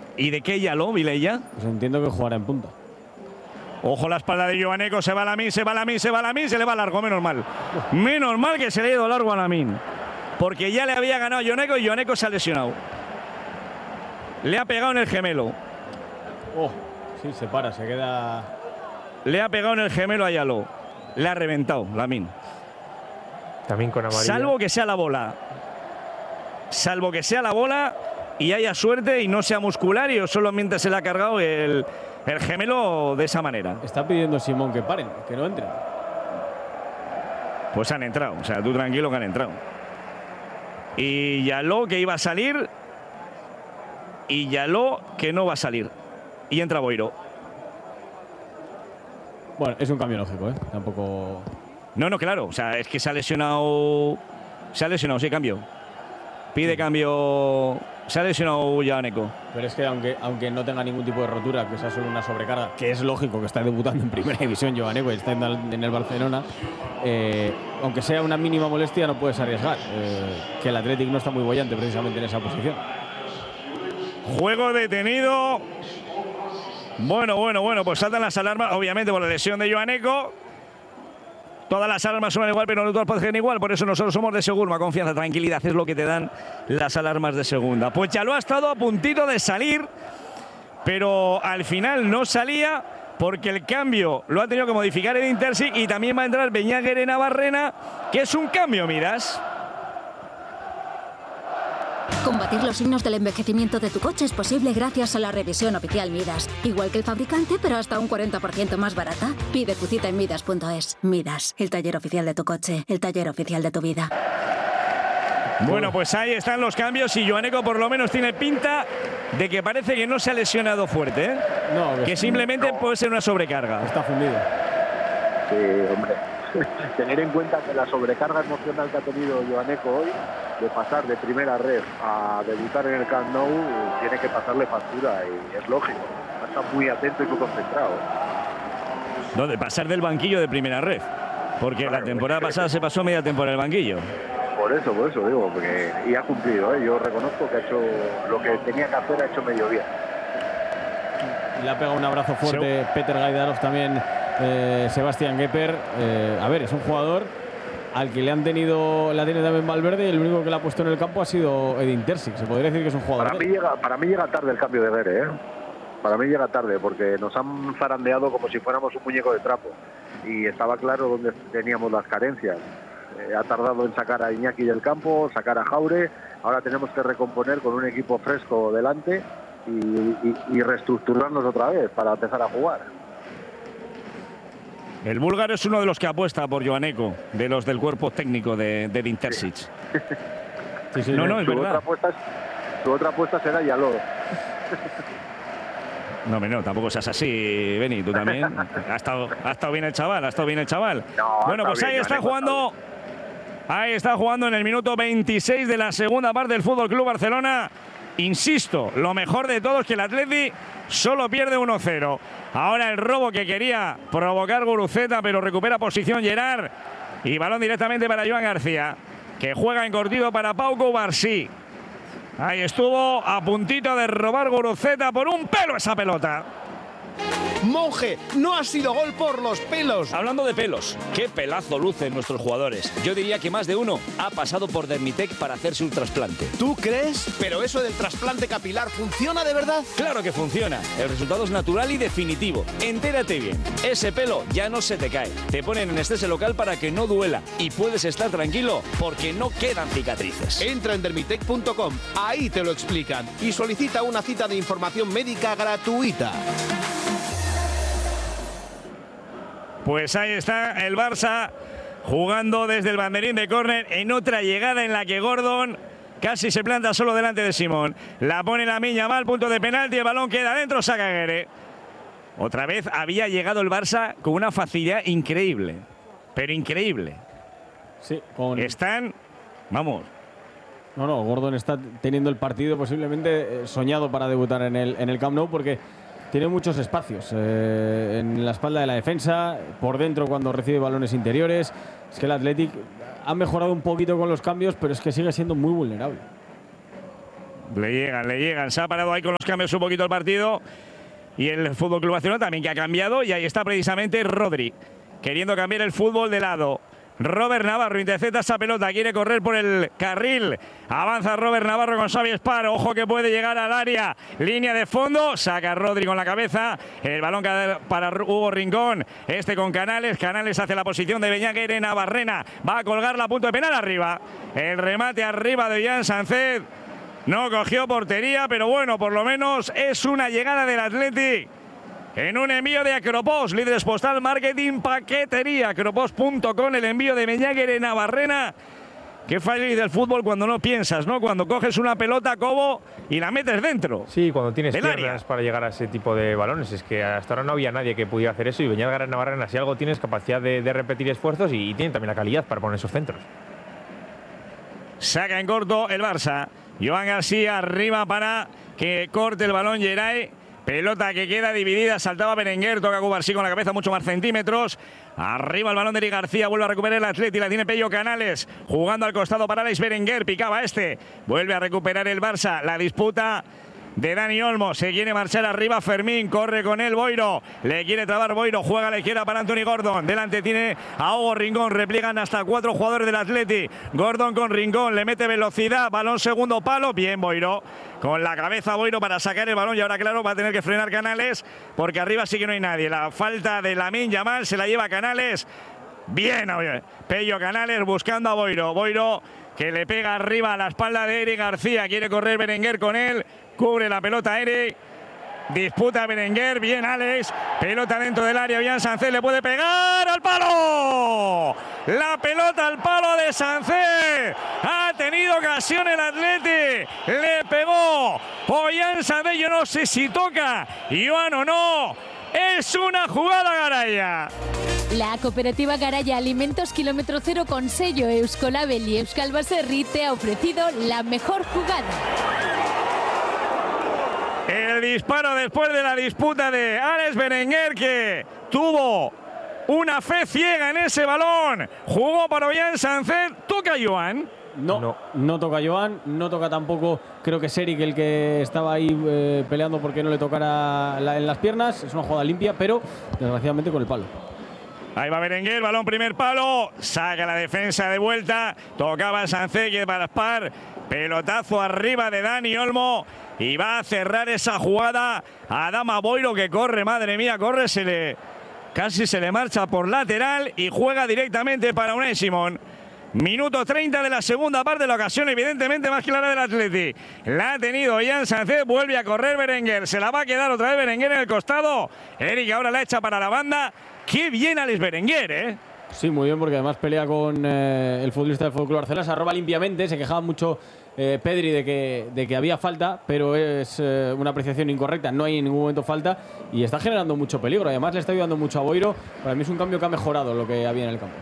¿Y de qué Yaló, Vilella? Pues entiendo que jugará en punta. Ojo la espalda de Joaneco, se va Lamine, se le va largo, menos mal. Menos mal que se le ha ido largo a Lamine. Porque ya le había ganado Joaneco y Joaneco se ha lesionado. Le ha pegado en el gemelo. Oh, sí, se para, se queda. Le ha pegado en el gemelo a Yaló. Le ha reventado Lamine. También con amarilla. Salvo que sea la bola. Salvo que sea la bola y haya suerte y no sea muscular y solamente se le ha cargado el gemelo de esa manera. Está pidiendo Simón que paren, que no entren. Pues han entrado. O sea, tú tranquilo que han entrado. Y Yaló que iba a salir. Y Yaló que no va a salir. Y entra Boiro. Bueno, es un cambio lógico, ¿eh? Tampoco. No, claro. O sea, es que se ha lesionado. Sí, cambio. Pide cambio. Se ha lesionado Joaneco. Pero es que aunque no tenga ningún tipo de rotura, que sea solo una sobrecarga, que es lógico que está debutando en primera división Joaneco y está en el Barcelona, aunque sea una mínima molestia no puedes arriesgar. Que el Athletic no está muy bollante precisamente en esa posición. Juego detenido. Bueno, pues saltan las alarmas, obviamente por la lesión de Joaneco. Todas las alarmas suenan igual, pero no todas pueden ser igual. Por eso nosotros somos de Segurma. Confianza, tranquilidad, es lo que te dan las alarmas de segunda. Pues ya lo ha estado a puntito de salir, pero al final no salía porque el cambio lo ha tenido que modificar el Intersi y también va a entrar Beñaguer Navarrena, que es un cambio, Miras. Combatir los signos del envejecimiento de tu coche es posible gracias a la revisión oficial Midas. Igual que el fabricante, pero hasta un 40% más barata. Pide tu cita en Midas.es. Midas, el taller oficial de tu coche, el taller oficial de tu vida. Bueno, pues ahí están los cambios y Joaneco por lo menos tiene pinta de que parece que no se ha lesionado fuerte, ¿eh? No, que simplemente puede ser una sobrecarga. Está fundido. Sí, hombre. Tener en cuenta que la sobrecarga emocional que ha tenido Joaneco hoy, de pasar de primera red a debutar en el Camp Nou, tiene que pasarle factura y es lógico. Está muy atento y muy concentrado. No, de pasar del banquillo de primera red, porque claro, la temporada pasada se pasó media temporada en el banquillo. Por eso digo, porque y ha cumplido, ¿eh? Yo reconozco que ha hecho lo que tenía que hacer, ha hecho medio bien. Le ha pegado un abrazo fuerte Peter Gaidarov también. Sebastián Gepper, a ver, es un jugador al que la tiene también Valverde y el único que le ha puesto en el campo ha sido Edin Terzic. Se podría decir que es un jugador. Para mí llega tarde el cambio de Guerre, ¿eh? Para mí llega tarde porque nos han zarandeado como si fuéramos un muñeco de trapo y estaba claro dónde teníamos las carencias. Ha tardado en sacar a Iñaki del campo, sacar a Jaure. Ahora tenemos que recomponer con un equipo fresco delante y reestructurarnos otra vez para empezar a jugar. El búlgaro es uno de los que apuesta por Joaneco, de los del cuerpo técnico de Edin Terzic. Sí, no, es verdad. Su otra apuesta será Yaló. No, tampoco seas así, Beni, tú también. Ha estado bien el chaval, No, bueno, pues ahí está jugando. Ahí está jugando en el minuto 26 de la segunda parte del Fútbol Club Barcelona. Insisto, lo mejor de todo es que el Atleti solo pierde 1-0. Ahora el robo que quería provocar Guruceta, pero recupera posición Gerard. Y balón directamente para Joan García, que juega encurtido para Pau Cubarsí. Ahí estuvo a puntito de robar Guruceta por un pelo esa pelota. Monje, no ha sido gol por los pelos. Hablando de pelos, qué pelazo lucen nuestros jugadores. Yo diría que más de uno ha pasado por Dermitec para hacerse un trasplante. ¿Tú crees? ¿Pero eso del trasplante capilar funciona de verdad? Claro que funciona. El resultado es natural y definitivo. Entérate bien. Ese pelo ya no se te cae. Te ponen anestesia local para que no duela. Y puedes estar tranquilo porque no quedan cicatrices. Entra en dermitec.com. Ahí te lo explican. Y solicita una cita de información médica gratuita. Pues ahí está el Barça jugando desde el banderín de córner en otra llegada en la que Gordon casi se planta solo delante de Simón. La pone Lamine Yamal, punto de penalti, el balón queda adentro, saca Guerre. Otra vez había llegado el Barça con una facilidad increíble, pero increíble. Sí, están, vamos. No, Gordon está teniendo el partido posiblemente soñado para debutar en el Camp Nou porque tiene muchos espacios en la espalda de la defensa, por dentro cuando recibe balones interiores. Es que el Athletic ha mejorado un poquito con los cambios, pero es que sigue siendo muy vulnerable. Le llegan. Se ha parado ahí con los cambios un poquito el partido. Y el FC Barcelona también, que ha cambiado. Y ahí está precisamente Rodri, queriendo cambiar el fútbol de lado. Robert Navarro intercepta esa pelota, quiere correr por el carril. Avanza Robert Navarro con Xavi Espar. Ojo que puede llegar al área. Línea de fondo. Saca Rodri con la cabeza. El balón para Hugo Rincón. Este con Canales. Canales hace la posición de Beñaguer en Navarrena. Va a colgar la punto de penal arriba. El remate arriba de Ollán Sánchez. No cogió portería, pero bueno, por lo menos es una llegada del Athletic. En un envío de Acropos, líderes postal, marketing, paquetería, acropos.com, el envío de Beñaguer en Navarrena. Qué fácil del fútbol cuando no piensas, ¿no? Cuando coges una pelota, Cobo, y la metes dentro. Sí, cuando tienes del piernas área para llegar a ese tipo de balones. Es que hasta ahora no había nadie que pudiera hacer eso, y Beñaguer en Navarrena, si algo tienes, capacidad de repetir esfuerzos y tiene también la calidad para poner esos centros. Saca en corto el Barça. Joan García arriba para que corte el balón Geray. Pelota que queda dividida, saltaba Berenguer, toca Cubarsí con la cabeza, mucho más centímetros. Arriba el balón de Eric García, vuelve a recuperar el Atleti, la tiene Pello Canales, jugando al costado para Alex Berenguer, picaba vuelve a recuperar el Barça, la disputa de Dani Olmo, se quiere marchar arriba Fermín, corre con él Boiro, le quiere trabar Boiro, juega a la izquierda para Anthony Gordon, delante tiene a Hugo Rincón, repliegan hasta 4 jugadores del Atleti, Gordon con Rincón, le mete velocidad, balón segundo palo, bien Boiro, con la cabeza Boiro para sacar el balón y ahora claro va a tener que frenar Canales porque arriba sí que no hay nadie, la falta de Lamine Yamal se la lleva Canales, bien Pello Canales buscando a Boiro, Boiro que le pega arriba a la espalda de Eric García, quiere correr Berenguer con él, cubre la pelota Eric, disputa Berenguer, bien Alex, pelota dentro del área, bien Sánchez, le puede pegar al palo, la pelota al palo de Sánchez, ha tenido ocasión el Atleti, le pegó Ollán Sánchez, yo no sé si toca Joan o no, es una jugada Garaya. La cooperativa Garaya Alimentos Kilómetro Cero con sello Euskolabel y Euskal Baserri te ha ofrecido la mejor jugada. El disparo después de la disputa de Alex Berenguer, que tuvo una fe ciega en ese balón. Jugó para Ollán Sánchez. ¿Toca Joan? No toca Joan, no toca tampoco, creo que es Eric el que estaba ahí peleando porque no le tocara en las piernas. Es una jugada limpia, pero desgraciadamente con el palo. Ahí va Berenguer, balón primer palo, saca la defensa de vuelta, tocaba Sánchez para Spar, pelotazo arriba de Dani Olmo y va a cerrar esa jugada a Adama Boiro que corre, madre mía, corre, casi se le marcha por lateral y juega directamente para Unai Simón. Minuto 30 de la segunda parte, la ocasión evidentemente más clara del Atleti. La ha tenido Ollán Sánchez, vuelve a correr Berenguer, se la va a quedar otra vez Berenguer en el costado. Eric ahora la echa para la banda. ¡Qué bien Alex Berenguer, eh! Sí, muy bien, porque además pelea con el futbolista del FC Barcelona, se arroba limpiamente, se quejaba mucho Pedri de que había falta, pero es una apreciación incorrecta, no hay en ningún momento falta y está generando mucho peligro, además le está ayudando mucho a Boiro, para mí es un cambio que ha mejorado lo que había en el campo.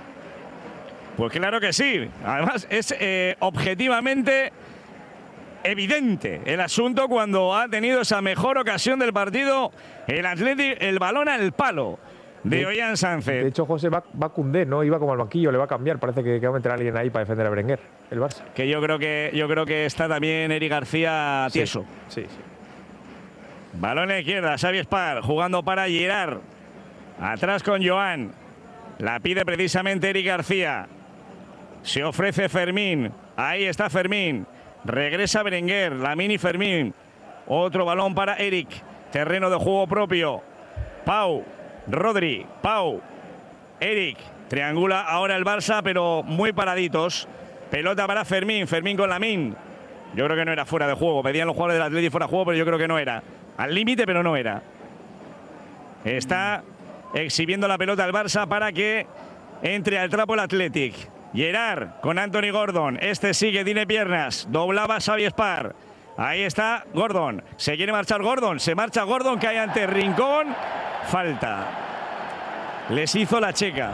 Pues claro que sí, además es objetivamente evidente el asunto cuando ha tenido esa mejor ocasión del partido el Atleti, el balón al palo de Ollán Sánchez. De hecho, José va Koundé, ¿no? Iba como al banquillo, le va a cambiar. Parece que va a meter a alguien ahí para defender a Berenguer, el Barça. Que yo creo que está también Eric García tieso. Sí. Balón a la izquierda, Xavi Espar jugando para Gerard. Atrás con Joan. La pide precisamente Eric García. Se ofrece Fermín. Ahí está Fermín. Regresa Berenguer, Lamine y Fermín. Otro balón para Eric. Terreno de juego propio. Pau. Rodri, Pau, Eric, triangula ahora el Barça, pero muy paraditos. Pelota para Fermín, Fermín con Lamine. Yo creo que no era fuera de juego. Pedían los jugadores del Atleti fuera de juego, pero yo creo que no era. Al límite, pero no era. Está exhibiendo la pelota al Barça para que entre al trapo el Athletic. Gerard con Anthony Gordon. Este sigue, tiene piernas. Doblaba Xavi Espar. Ahí está Gordon. Se quiere marchar Gordon. Se marcha Gordon, cae ante Rincón. Falta. Les hizo la checa.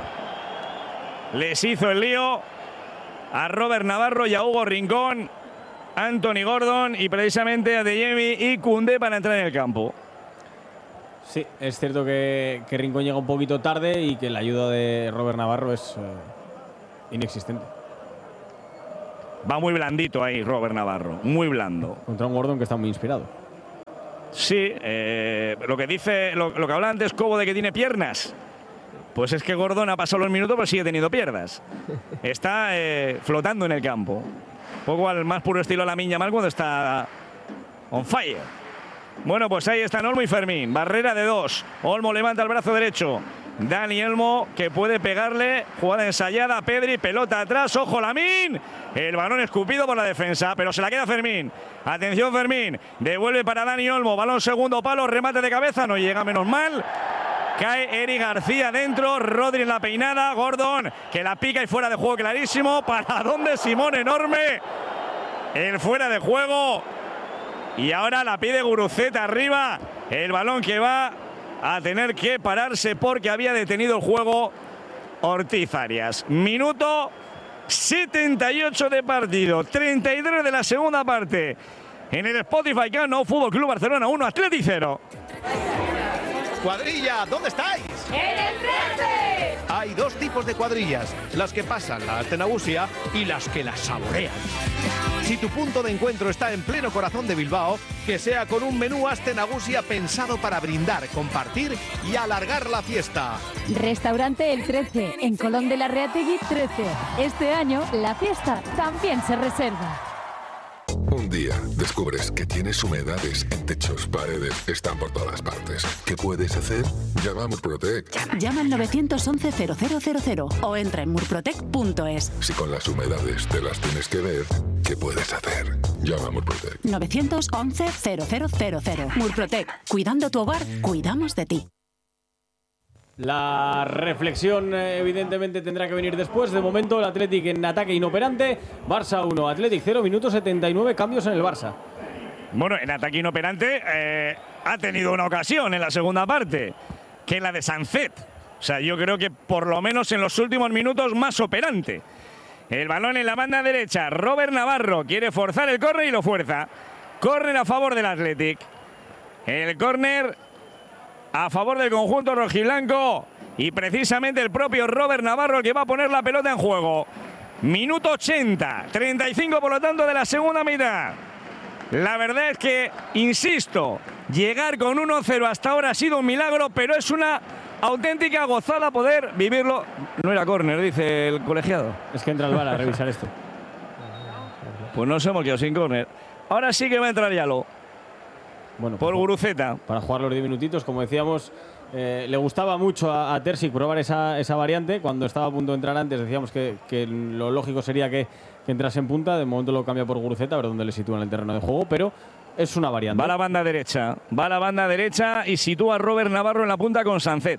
Les hizo el lío a Robert Navarro y a Hugo Rincón, Anthony Gordon y precisamente a Adeyemi y Koundé para entrar en el campo. Sí, es cierto que Rincón llega un poquito tarde y que la ayuda de Robert Navarro es inexistente. Va muy blandito ahí Robert Navarro, muy blando. Contra un Gordon que está muy inspirado. Sí, lo que hablaba antes Cobo de que tiene piernas. Pues es que Gordon ha pasado los minutos pero sigue teniendo piernas. Está flotando en el campo. Un poco al más puro estilo Lamine Yamal cuando está on fire. Bueno, pues ahí están Olmo y Fermín. Barrera de 2. Olmo levanta el brazo derecho. Dani Olmo que puede pegarle. Jugada ensayada. Pedri, pelota atrás. Ojo Lamine. El balón escupido por la defensa, pero se la queda Fermín. Atención Fermín. Devuelve para Dani Olmo. Balón segundo palo. Remate de cabeza. No llega, menos mal. Cae Eric García dentro. Rodri en la peinada. Gordon que la pica y fuera de juego clarísimo. ¿Para dónde Simón? Enorme. El fuera de juego. Y ahora la pide Guruceta arriba. El balón que va a tener que pararse porque había detenido el juego Ortiz Arias. Minuto 78 de partido. 33 de la segunda parte. En el Spotify Camp Nou, Fútbol Club Barcelona 1, Athletic 0. Cuadrilla, ¿dónde estáis? ¡En el 13! Hay dos tipos de cuadrillas, las que pasan la Astenagusia y las que la saborean. Si tu punto de encuentro está en pleno corazón de Bilbao, que sea con un menú Astenagusia pensado para brindar, compartir y alargar la fiesta. Restaurante El 13, en Colón de la Reategui 13. Este año, la fiesta también se reserva. Un día descubres que tienes humedades en techos, paredes, están por todas partes. ¿Qué puedes hacer? Llama a Murprotec. Llama al 911-0000 o entra en murprotec.es. Si con las humedades te las tienes que ver, ¿qué puedes hacer? Llama a Murprotec. 911-0000. Murprotec. Cuidando tu hogar, cuidamos de ti. La reflexión evidentemente tendrá que venir después. De momento el Athletic en ataque inoperante. Barça 1, Athletic 0, minuto 79, cambios en el Barça. Bueno, en ataque inoperante ha tenido una ocasión en la segunda parte, que es la de Sancet. O sea, yo creo que por lo menos en los últimos minutos más operante. El balón en la banda derecha. Robert Navarro quiere forzar el córner y lo fuerza. Córner a favor del Athletic. El córner a favor del conjunto rojiblanco y precisamente el propio Robert Navarro el que va a poner la pelota en juego. Minuto 80, 35 por lo tanto de la segunda mitad. La verdad es que, insisto, llegar con 1-0 hasta ahora ha sido un milagro, pero es una auténtica gozada poder vivirlo. No era córner, dice el colegiado. Es que entra el VAR a revisar esto. Pues nos hemos quedado sin córner. Ahora sí que va a entrar Yalo. Bueno, por Guruceta. Para jugar los 10 minutitos, como decíamos, le gustaba mucho a Terzic probar esa variante. Cuando estaba a punto de entrar antes decíamos que lo lógico sería que entrase en punta. De momento lo cambia por Guruceta, a ver dónde le sitúa en el terreno de juego, pero es una variante. Va a la banda derecha y sitúa a Robert Navarro en la punta con Sancet.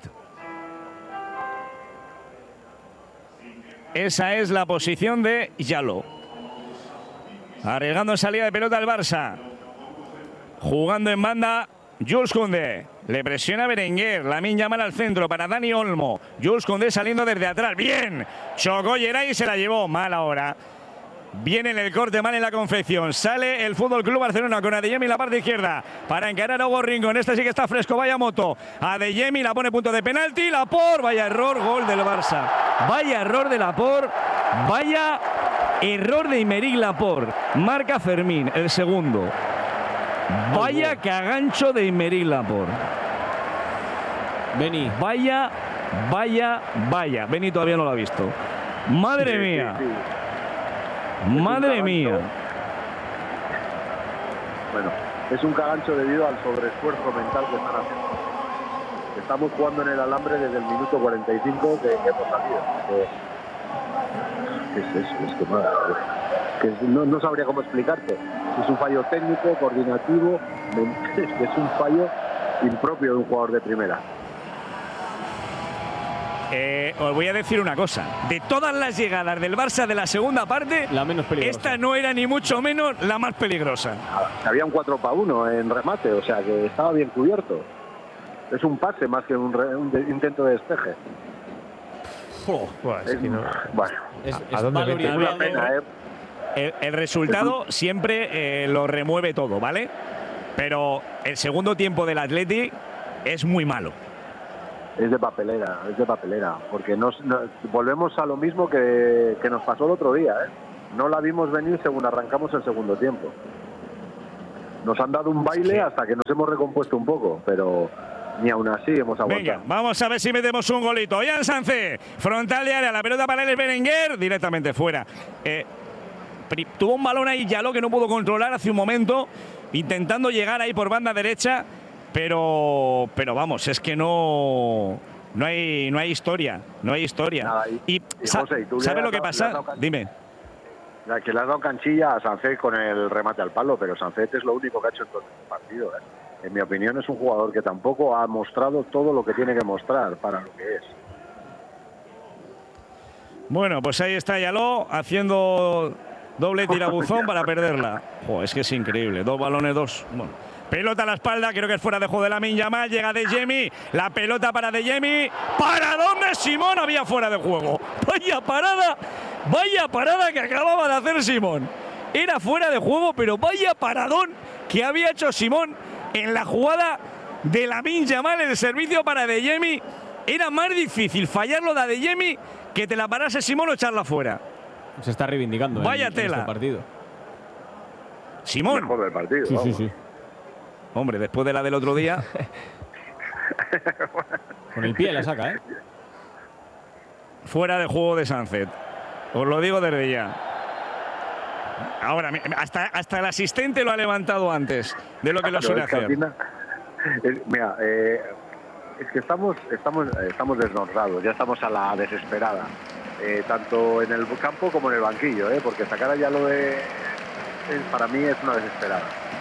Esa es la posición de Yalo. Arriesgando en salida de pelota el Barça. Jugando en banda, Jules Koundé. Le presiona Berenguer. Lamine Yamal al centro para Dani Olmo. Jules Koundé saliendo desde atrás. Bien. Chocó Geray y se la llevó. Mal ahora. Viene en el corte, mal en la confección. Sale el Fútbol Club Barcelona con Adeyemi en la parte izquierda para encarar a Hugo Rincón. Este sí que está fresco. Vaya moto. Adeyemi la pone punto de penalti. Laporte. Vaya error. Gol del Barça. Vaya error de Laporte. Vaya error de Aymeric Laporte. Marca Fermín, el segundo. Vaya cagancho de Aymeric Laporte. Beni. Vaya. Beni todavía no lo ha visto. Madre mía. Madre mía. Bueno, es un cagancho debido al sobreesfuerzo mental que están haciendo. Estamos jugando en el alambre desde el minuto 45 que hemos salido. ¿Qué es eso? Es que madre. Que no sabría cómo explicarte. Es un fallo técnico, coordinativo, es un fallo impropio de un jugador de primera. Os voy a decir una cosa. De todas las llegadas del Barça de la segunda parte, la menos peligrosa. Esta no era ni mucho menos la más peligrosa. Había un 4-1 en remate, o sea que estaba bien cubierto. Es un pase más que un intento de despeje. ¿A dónde es una pena, El resultado siempre lo remueve todo, ¿vale? Pero el segundo tiempo del Athletic es muy malo. Es de papelera, porque volvemos a lo mismo que nos pasó el otro día, ¿eh? No la vimos venir según arrancamos el segundo tiempo. Nos han dado un baile hasta que nos hemos recompuesto un poco, pero ni aún así hemos aguantado. Venga, vamos a ver si metemos un golito. Jan Sánchez, frontal de área, la pelota para el Berenguer, directamente fuera. Tuvo un balón ahí Yaló que no pudo controlar hace un momento, intentando llegar ahí por banda derecha, pero vamos, es que no hay historia, no hay historia. Nada, y José, ¿sabes lo que pasa? Dime. Que le has dado canchilla a Sánchez con el remate al palo, pero Sánchez es lo único que ha hecho en todo el partido. En mi opinión es un jugador que tampoco ha mostrado todo lo que tiene que mostrar para lo que es. Bueno, pues ahí está Yaló haciendo doble tirabuzón para perderla. Es que es increíble, 2 balones, 2. Bueno. Pelota a la espalda, creo que es fuera de juego de Lamine Yamal, llega De Jemi, la pelota para De Jemi. ¿Para dónde Simón? Había fuera de juego. Vaya parada que acababa de hacer Simón. Era fuera de juego, pero vaya paradón que había hecho Simón en la jugada de Lamine Yamal, el servicio para De Jemi. Era más difícil fallarlo de De Jemi que te la parase Simón o echarla fuera. Se está reivindicando. Vaya tela. En este partido. Simón. Mejor del partido. Sí. Hombre, después de la del otro día. Con el pie la saca, ¿eh? Fuera de juego de Sánchez. Os lo digo desde ya. Ahora, hasta el asistente lo ha levantado antes de lo que lo suele hacer. Mira, es que estamos desnortados, ya estamos a la desesperada. Tanto en el campo como en el banquillo, porque sacar allá lo de... para mí es una desesperada.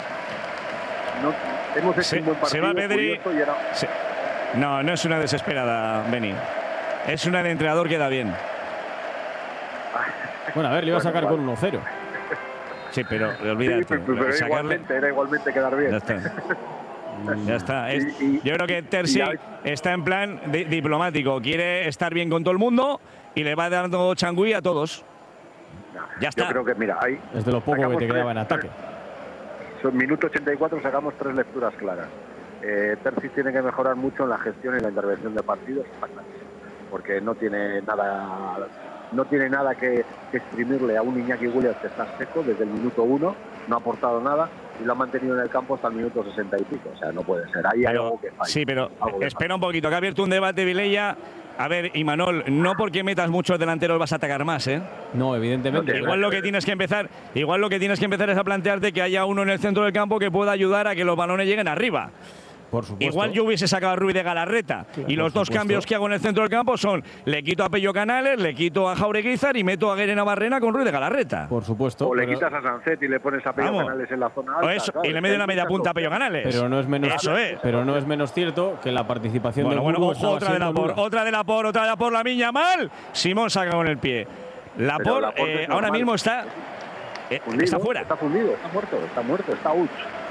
Hemos hecho un buen partido. Se va Pedri. No es una desesperada, Beni. Es una de entrenador que da bien. Bueno, a ver, le iba a sacar con 1-0. Sí, pero olvídate. Pero era igualmente quedar bien. Ya está. Ya está. Yo creo que Terzi está en plan diplomático. Quiere estar bien con todo el mundo y le va dando changüí a todos. Ya está. Yo creo que, mira, ahí es de lo poco que te quedaba en ataque. Minuto 84 sacamos 3 lecturas claras. Terzi tiene que mejorar mucho en la gestión y la intervención de partidos, porque no tiene nada que exprimirle a un Iñaki Williams que está seco desde el minuto 1, no ha aportado nada y lo ha mantenido en el campo hasta el minuto 60 y pico. O sea, no puede ser. Ahí hay algo que falla. Sí, pero espera un poquito, que ha abierto un debate, Vilella. A ver, Imanol, no porque metas muchos delanteros vas a atacar más, ¿eh? No, evidentemente. Igual lo que tienes que empezar es a plantearte que haya uno en el centro del campo que pueda ayudar a que los balones lleguen arriba. Por supuesto. Igual yo hubiese sacado a Ruiz de Galarreta. Claro, y los dos cambios que hago en el centro del campo son: le quito a Pello Canales, le quito a Jaureguizar y meto a Guerena Barrena con Ruiz de Galarreta. Por supuesto. O le quitas a Sánchez y le pones a Pello Canales en la zona alta. Eso, claro, y le metes una media punta a Pello Canales. Pero no es menos, Pero no es menos cierto que la participación del Burgos otra de Lamine Yamal. Simón saca con el pie. Laporte ahora mismo está fuera. Está fundido, está muerto, está out.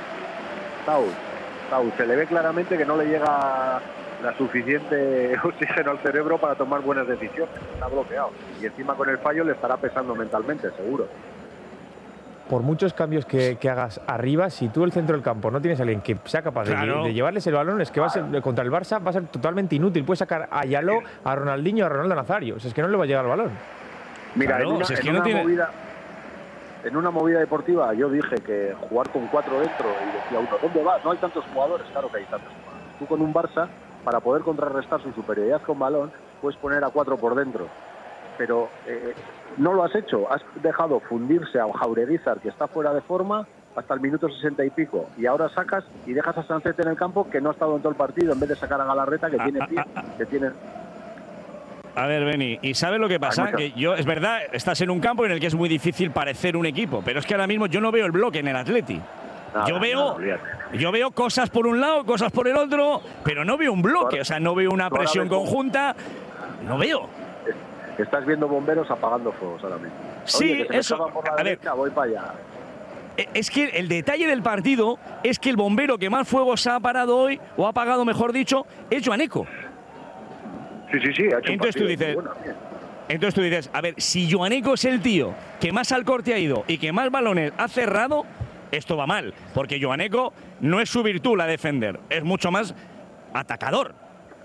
Se le ve claramente que no le llega la suficiente oxígeno al cerebro para tomar buenas decisiones. Está bloqueado. Y encima con el fallo le estará pesando mentalmente, seguro. Por muchos cambios que hagas arriba, si tú el centro del campo no tienes a alguien que sea capaz de llevarles el balón, es que va a ser, contra el Barça va a ser totalmente inútil. Puedes sacar a Yaló, a Ronaldinho, a Ronaldo Nazario. O sea, es que no le va a llegar el balón. Mira, en una movida deportiva yo dije que jugar con 4 dentro y decía uno, ¿dónde vas? No hay tantos jugadores. Claro que hay tantos jugadores. Tú con un Barça, para poder contrarrestar su superioridad con balón, puedes poner a 4 por dentro. Pero no lo has hecho. Has dejado fundirse a Jaureguizar, que está fuera de forma, hasta el minuto 60 y pico. Y ahora sacas y dejas a Sánchez en el campo, que no ha estado en todo el partido, en vez de sacar a Galarreta, que tiene pie, que tiene... A ver, Beni, ¿y sabes lo que pasa? Que es verdad, estás en un campo en el que es muy difícil parecer un equipo, pero es que ahora mismo yo no veo el bloque en el Atleti. Yo veo cosas por un lado, cosas por el otro, pero no veo un bloque, o sea, no veo una presión conjunta, no veo. Estás viendo bomberos apagando fuegos ahora mismo. Sí, eso. A ver, voy para allá. Es que el detalle del partido es que el bombero que más fuegos ha parado hoy, o ha apagado, mejor dicho, es Joaneco. Sí, ha hecho entonces tú dices, a ver, si Joaneco es el tío que más al corte ha ido y que más balones ha cerrado, esto va mal, porque Joaneco no es su virtud la defender, es mucho más atacador.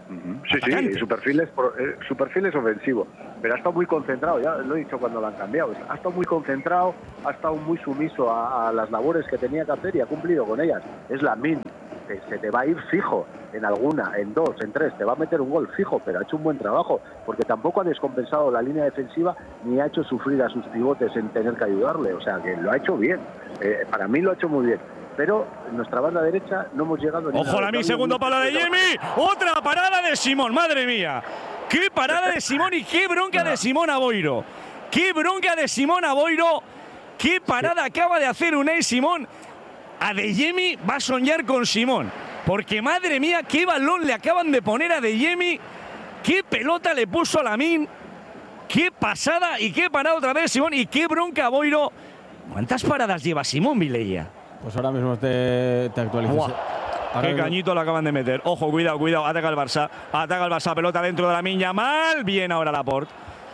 Sí, su perfil es ofensivo, pero ha estado muy concentrado, ya lo he dicho cuando lo han cambiado, ha estado muy concentrado, ha estado muy sumiso a las labores que tenía que hacer y ha cumplido con ellas. Es Lamine, que se te va a ir fijo en alguna, en dos, en tres, te va a meter un gol fijo, pero ha hecho un buen trabajo, porque tampoco ha descompensado la línea defensiva ni ha hecho sufrir a sus pivotes en tener que ayudarle, o sea que lo ha hecho bien, para mí lo ha hecho muy bien. Pero en nuestra banda derecha no hemos llegado... ¡Ojo, Lamine, segundo palo de Yemi! ¡Otra parada de Simón! ¡Madre mía! ¡Qué parada de Simón y qué bronca de Simón a Boiro! ¡Qué bronca de Simón a Boiro! ¡Qué parada acaba de hacer Unai Simón! Adeyemi va a soñar con Simón. Porque, madre mía, qué balón le acaban de poner a Adeyemi. ¡Qué pelota le puso a Lamine! ¡Qué pasada y qué parada otra vez Simón! ¡Y qué bronca a Boiro! ¿Cuántas paradas lleva Simón, Vilella? Pues ahora mismo te actualizas. Qué cañito lo acaban de meter. Ojo, cuidado, cuidado. Ataca el Barça. Pelota dentro de Lamine Yamal. Bien ahora Laporte.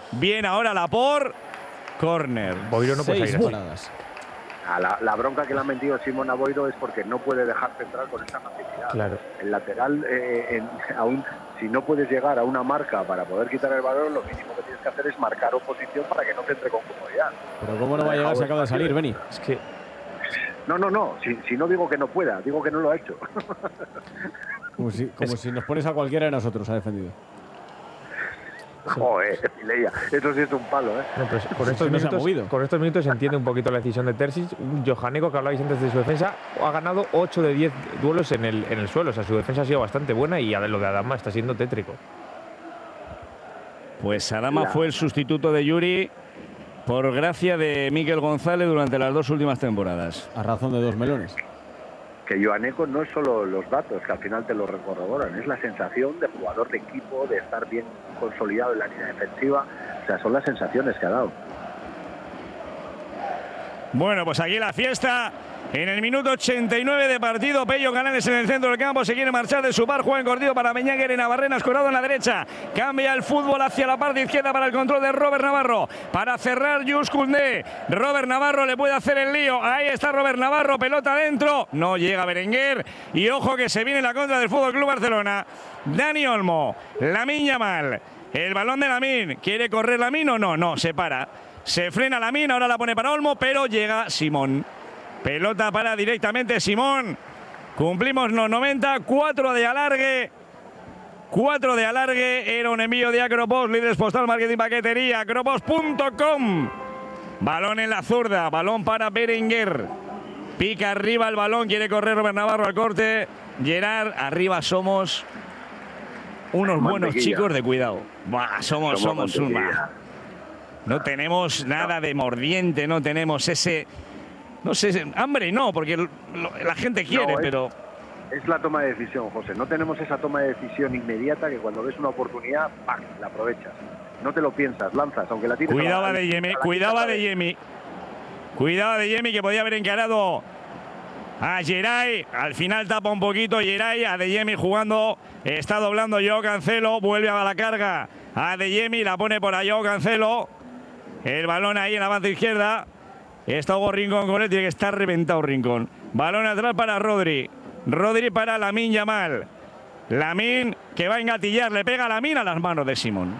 Córner. Boiro no puede salir paradas. La bronca que le ha metido Simón a Boiro es porque no puede dejarte entrar con esa facilidad. Claro. El lateral, aún si no puedes llegar a una marca para poder quitar el balón, lo mínimo que tienes que hacer es marcar oposición para que no te entre con comodidad. Pero ¿cómo no va a llegar si acaba de salir, Beni? Es que... No. Si no digo que no pueda, digo que no lo ha hecho. Como si nos pones a cualquiera de nosotros, ha defendido. Joder, Leia, eso sí es un palo, ¿eh? No, pero con estos minutos se entiende un poquito la decisión de Terzic. Johaneko, que hablabais antes de su defensa, ha ganado 8 de 10 duelos en el suelo. O sea, su defensa ha sido bastante buena y lo de Adama está siendo tétrico. Pues Adama fue el sustituto de Yuri por gracia de Mikel González durante las 2 últimas temporadas. A razón de 2 melones. Que Johaneko no es solo los datos, que al final te lo corroboran, es la sensación de jugador de equipo, de estar bien consolidado en la línea defensiva. O sea, son las sensaciones que ha dado. Bueno, pues aquí la fiesta. En el minuto 89 de partido, Pello Canales en el centro del campo, se quiere marchar de su par, juega en cortido para Beñáguer y Navarrena, escorado en la derecha, cambia el fútbol hacia la parte izquierda para el control de Robert Navarro, para cerrar Jules Koundé. Robert Navarro le puede hacer el lío, ahí está Robert Navarro, pelota dentro, no llega Berenguer, y ojo que se viene la contra del Fútbol Club Barcelona. Dani Olmo, Lamine Yamal, el balón de Lamine, ¿quiere correr Lamine o no? No, se para, se frena Lamine, ahora la pone para Olmo, pero llega Simón. Pelota para directamente Simón. Cumplimos los 90, 4 de alargue. 4 de alargue. Era un envío de Acropos, líderes postal, marketing, paquetería. Acropos.com. Balón en la zurda. Balón para Berenguer. Pica arriba el balón. Quiere correr Robert Navarro al corte. Gerard, arriba somos unos buenos chicos de cuidado. Buah, somos un... No tenemos nada de mordiente. No tenemos ese... No sé, hambre no, porque la gente quiere, pero... Es la toma de decisión, José. No tenemos esa toma de decisión inmediata que cuando ves una oportunidad, ¡pac!, la aprovechas. No te lo piensas, lanzas, aunque la tires... Cuidaba de Yemi, cuidaba de Yemi. Cuidaba de Yemi, que podía haber encarado a Geray. Al final tapa un poquito Geray. Adeyemi jugando, está doblando Joao Cancelo, vuelve a la carga a Adeyemi, la pone por a Joao Cancelo. El balón ahí en la banda izquierda. Está Hugo Rincón con él, tiene que estar reventado Rincón. Balón atrás para Rodri. Rodri para Lamine Yamal. Lamine que va a engatillar, le pega a Lamine a las manos de Simón.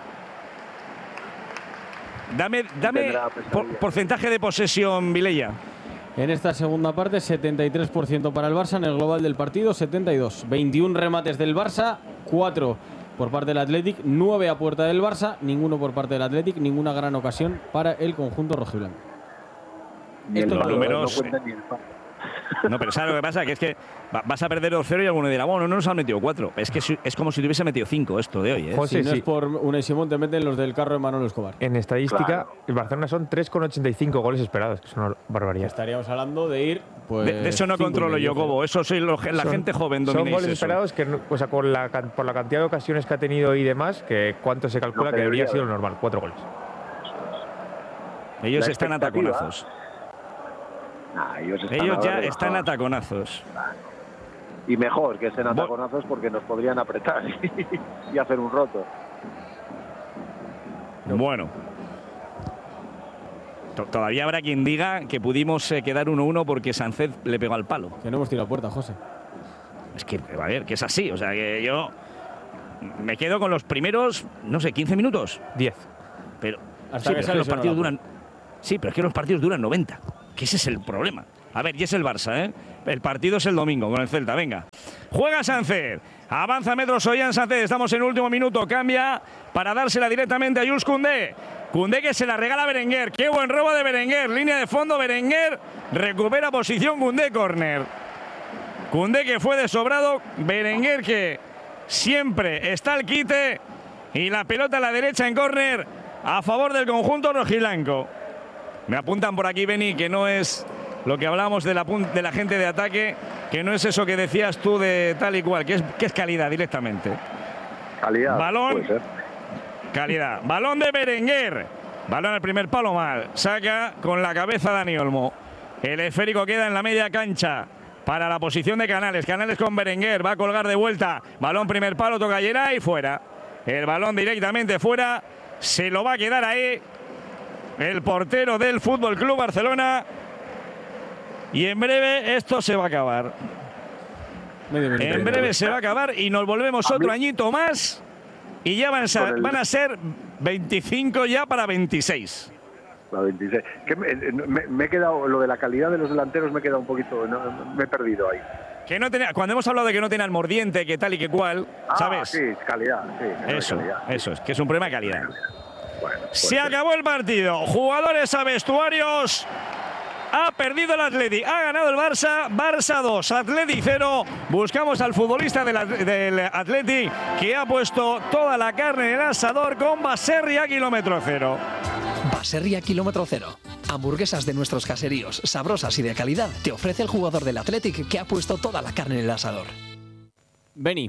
Dame porcentaje de posesión, Vilella. En esta segunda parte, 73% para el Barça. En el global del partido, 72. 21 remates del Barça, 4 por parte del Athletic, 9 a puerta del Barça, ninguno por parte del Athletic, ninguna gran ocasión para el conjunto rojiblanco. Estos números... No, pero ¿sabes lo que pasa? Que es que vas a perder 2-0 y alguno dirá, bueno, no nos han metido 4. Es que es como si te hubiese metido 5 esto de hoy, ¿eh? José, si no es por Unai Simón, te meten los del carro de Manolo Escobar. En estadística, el Barcelona son 3,85 goles esperados, que es una barbaridad. Estaríamos hablando de ir... Pues, de eso no controlo yo, Cobo. Eso soy la gente joven dominéis. Son goles esperados que, o sea, por la cantidad de ocasiones que ha tenido y demás, que cuánto se calcula que debería ser lo normal, 4 goles. Ellos están a taconazos. Ellos ya están a taconazos. Y mejor que estén a taconazos porque nos podrían apretar y hacer un roto. Bueno. Todavía habrá quien diga que pudimos quedar 1-1 porque Sánchez le pegó al palo. Que no hemos tirado puerta, José. Es que, a ver, que es así. O sea, que yo me quedo con los primeros, no sé, 15 minutos. 10. Pero, Hasta sí, que pero es que los sale partidos duran. Sí, pero es que los partidos duran 90. Que ese es el problema. A ver, y es el Barça, ¿eh? El partido es el domingo con el Celta, venga. Juega Sánchez. Avanza Metro Soyan Sánchez. Estamos en el último minuto. Cambia para dársela directamente a Jules Koundé. Koundé que se la regala a Berenguer. Qué buen robo de Berenguer. Línea de fondo, Berenguer. Recupera posición Koundé, córner. Koundé que fue de sobrado. Berenguer que siempre está al quite. Y la pelota a la derecha en córner a favor del conjunto rojiblanco. Me apuntan por aquí, Beni, que no es lo que hablamos de la gente de ataque, que no es eso que decías tú de tal y cual, que es calidad directamente. Calidad. Balón. Puede ser. Calidad. Balón de Berenguer. Balón al primer palo mal. Saca con la cabeza Dani Olmo. El esférico queda en la media cancha para la posición de Canales. Canales con Berenguer. Va a colgar de vuelta. Balón primer palo, toca Geray y fuera. El balón directamente fuera. Se lo va a quedar ahí el portero del Fútbol Club Barcelona. Y en breve esto se va a acabar. En breve se va a acabar y nos volvemos otro añito más. Y ya van a ser 25 ya para 26. La 26. Me he quedado, lo de la calidad de los delanteros me he quedado un poquito, me he perdido ahí. Que no tenía, cuando hemos hablado de que no tenían mordiente, que tal y que cual, ¿sabes? Sí, calidad. Sí, eso es, que es un problema de calidad. Bueno, se acabó el partido. Jugadores a vestuarios. Ha perdido el Atleti, ha ganado el Barça. Barça 2, Atleti 0. Buscamos al futbolista del Atleti que ha puesto toda la carne en el asador con Baserri a kilómetro cero. Baserri a kilómetro cero. Hamburguesas de nuestros caseríos, sabrosas y de calidad, te ofrece el jugador del Athletic que ha puesto toda la carne en el asador. Beni.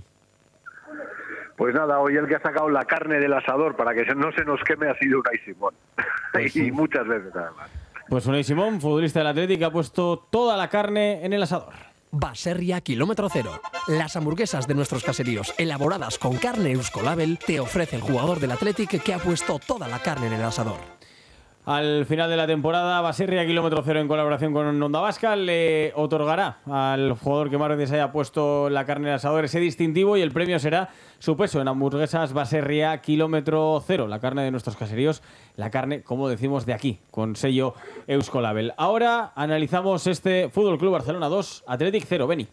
Pues nada, hoy el que ha sacado la carne del asador para que no se nos queme ha sido Unai Simón. Pues y muchas veces además. Pues Unai Simón, futbolista del Athletic, ha puesto toda la carne en el asador. Baserri a kilómetro cero. Las hamburguesas de nuestros caseríos, elaboradas con carne Euskolabel, te ofrece el jugador del Athletic que ha puesto toda la carne en el asador. Al final de la temporada, Baserri a kilómetro cero, en colaboración con Onda Vasca, le otorgará al jugador que más veces haya puesto la carne en el asador ese distintivo, y el premio será su peso en hamburguesas Baserri a kilómetro cero, la carne de nuestros caseríos, la carne, como decimos, de aquí, con sello Euskolabel. Ahora analizamos este Fútbol Club Barcelona 2, Athletic 0, Beni.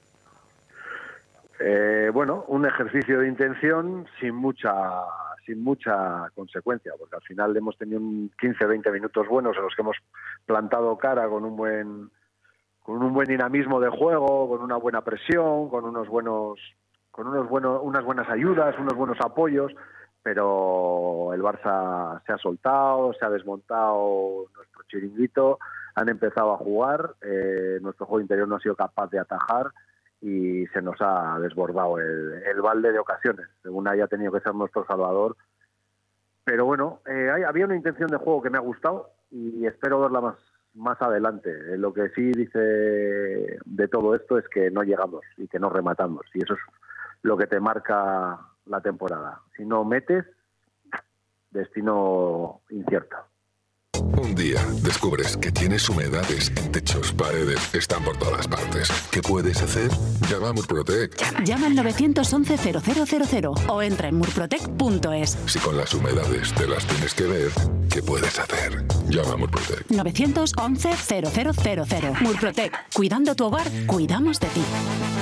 Bueno, un ejercicio de intención sin mucha consecuencia, porque al final hemos tenido 15-20 minutos buenos en los que hemos plantado cara con un buen dinamismo de juego, con una buena presión, con unas buenas ayudas, unos buenos apoyos, pero el Barça se ha soltado, se ha desmontado nuestro chiringuito, han empezado a jugar, nuestro juego interior no ha sido capaz de atajar y se nos ha desbordado el balde de ocasiones. Según haya tenido que ser nuestro salvador. Pero bueno, había una intención de juego que me ha gustado y espero verla más adelante. Lo que sí dice de todo esto es que no llegamos y que no rematamos. Y eso es lo que te marca la temporada. Si no metes, destino incierto. Un día descubres que tienes humedades en techos, paredes, están por todas partes. ¿Qué puedes hacer? Llama a Murprotec. Llama al 911-0000 o entra en murprotec.es. Si con las humedades te las tienes que ver, ¿qué puedes hacer? Llama a Murprotec. 911-0000. Murprotec. Cuidando tu hogar, cuidamos de ti.